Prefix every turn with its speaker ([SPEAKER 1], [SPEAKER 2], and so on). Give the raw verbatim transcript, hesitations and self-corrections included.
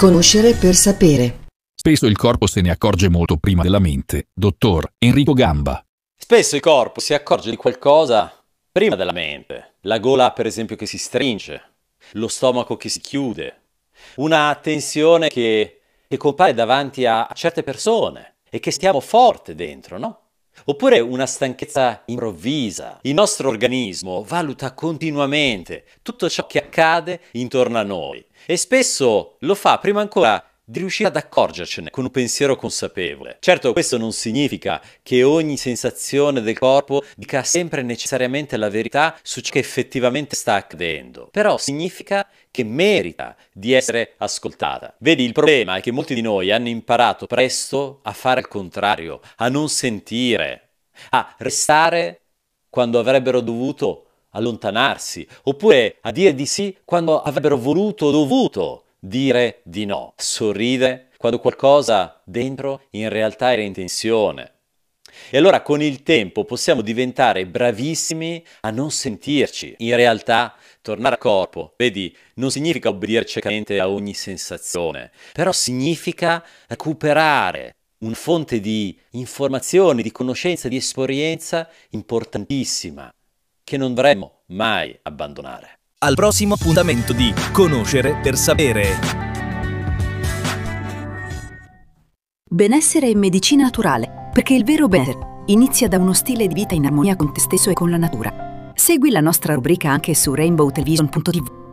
[SPEAKER 1] Conoscere per sapere.
[SPEAKER 2] Spesso il corpo se ne accorge molto prima della mente. Dottor Enrico Gamba.
[SPEAKER 3] Spesso il corpo si accorge di qualcosa prima della mente. La gola, per esempio, che si stringe, lo stomaco che si chiude, una tensione che, che compare davanti a, a certe persone e che stiamo forte dentro, no? Oppure una stanchezza improvvisa. Il nostro organismo valuta continuamente tutto ciò che accade intorno a noi e spesso lo fa prima ancora di riuscire ad accorgercene con un pensiero consapevole. Certo, questo non significa che ogni sensazione del corpo dica sempre necessariamente la verità su ciò che effettivamente sta accadendo, però significa che merita di essere ascoltata. Vedi, il problema è che molti di noi hanno imparato presto a fare il contrario, a non sentire, a restare quando avrebbero dovuto allontanarsi, oppure a dire di sì quando avrebbero voluto o dovuto dire di no, sorridere quando qualcosa dentro in realtà era in tensione. E allora con il tempo possiamo diventare bravissimi a non sentirci. In realtà tornare al corpo, vedi, non significa obbedire ciecamente a ogni sensazione, però significa recuperare una fonte di informazioni, di conoscenza, di esperienza importantissima che non dovremmo mai abbandonare.
[SPEAKER 4] Al prossimo appuntamento di Conoscere per sapere.
[SPEAKER 5] Benessere e medicina naturale, perché il vero benessere inizia da uno stile di vita in armonia con te stesso e con la natura. Segui la nostra rubrica anche su rainbow television punto t v.